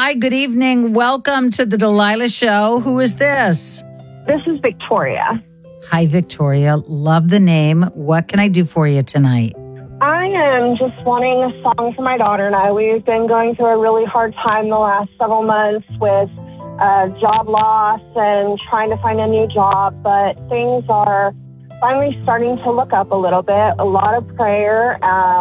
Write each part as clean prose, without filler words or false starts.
Hi, good evening. Welcome to the Delilah Show. Who is this? This is Victoria. Hi, Victoria. Love the name. What can I do for you tonight? I am just wanting a song for my daughter and I. We've been going through a really hard time the last several months with job loss and trying to find a new job, but things are finally starting to look up a little bit. A lot of prayer,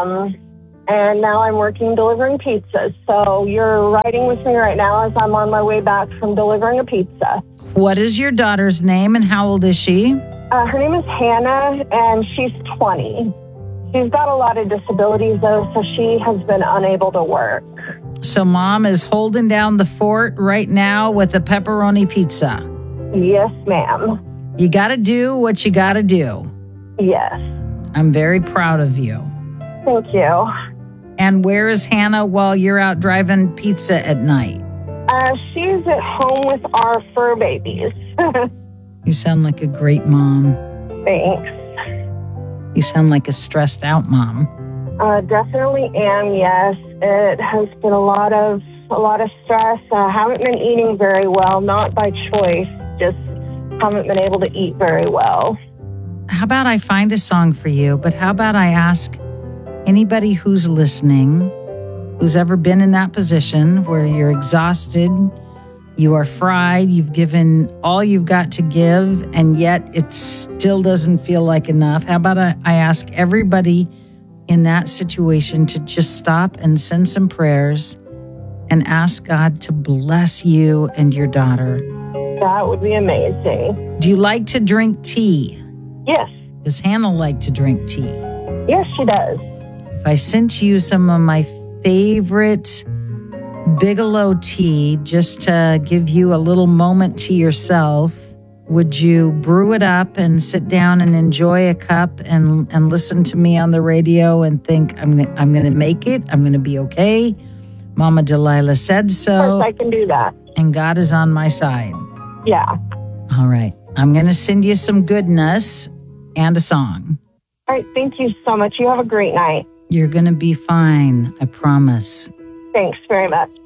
and now I'm working delivering pizzas. So you're riding with me right now as I'm on my way back from delivering a pizza. What is your daughter's name and how old is she? Her name is Hannah, and she's 20. She's got a lot of disabilities, though, so she has been unable to work. So Mom is holding down the fort right now with a pepperoni pizza. Yes, ma'am. You got to do what you got to do. Yes. I'm very proud of you. Thank you. And where is Hannah while you're out driving pizza at night? She's at home with our fur babies. You sound like a great mom. Thanks. You sound like a stressed out mom. Definitely am, yes. It has been a lot of stress. I haven't been eating very well, not by choice, just haven't been able to eat very well. How about I find a song for you, but how about I ask anybody who's listening, who's ever been in that position where you're exhausted, you are fried, you've given all you've got to give, and yet it still doesn't feel like enough. How about I ask everybody in that situation to just stop and send some prayers and ask God to bless you and your daughter. That would be amazing. Do you like to drink tea? Yes. Does Hannah like to drink tea? Yes, she does. If I sent you some of my favorite Bigelow tea just to give you a little moment to yourself, would you brew it up and sit down and enjoy a cup and listen to me on the radio and think, I'm going to make it, I'm going to be okay? Mama Delilah said so. Of course, I can do that. And God is on my side. Yeah. All right. I'm going to send you some goodness and a song. All right. Thank you so much. You have a great night. You're going to be fine. I promise. Thanks very much.